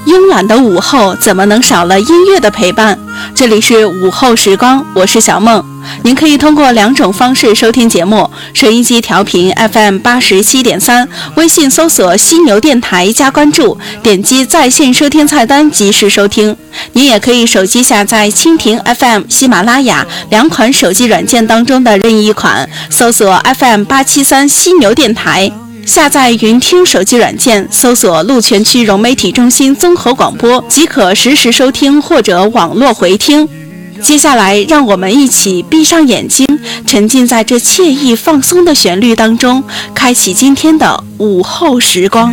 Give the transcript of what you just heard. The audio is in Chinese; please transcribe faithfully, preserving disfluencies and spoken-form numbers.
慵懒的午后怎么能少了音乐的陪伴？这里是午后时光，我是小梦。您可以通过两种方式收听节目：收音机调频 F M 八十七点三，微信搜索犀牛电台加关注，点击在线收听菜单及时收听。您也可以手机下载蜻蜓 F M、喜马拉雅两款手机软件当中的任意一款，搜索 F M 八七三犀牛电台。下载云听手机软件，搜索鹿泉区融媒体中心综合广播，即可实时收听或者网络回听。接下来让我们一起闭上眼睛，沉浸在这惬意放松的旋律当中，开启今天的午后时光。